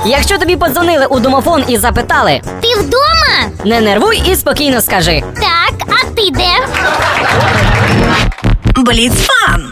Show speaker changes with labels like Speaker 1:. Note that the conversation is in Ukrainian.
Speaker 1: Якщо тобі подзвонили у домофон і запитали:
Speaker 2: Ти вдома?
Speaker 1: не нервуй і спокійно скажи:
Speaker 2: Так, а ти де?
Speaker 3: Бліц-фан.